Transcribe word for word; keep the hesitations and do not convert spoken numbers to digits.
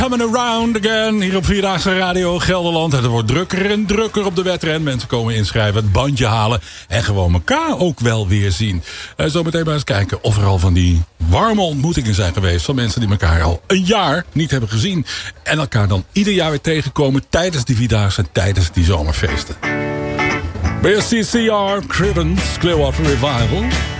Coming around again, hier op Vierdaagse Radio Gelderland. Het wordt drukker en drukker op de wedren. Mensen komen inschrijven, het bandje halen en gewoon elkaar ook wel weer zien. Uh, zo meteen maar eens kijken of er al van die warme ontmoetingen zijn geweest van mensen die elkaar al een jaar niet hebben gezien. En elkaar dan ieder jaar weer tegenkomen tijdens die Vierdaagse en tijdens die zomerfeesten. B S C C R, Cribbins, Clearwater Revival.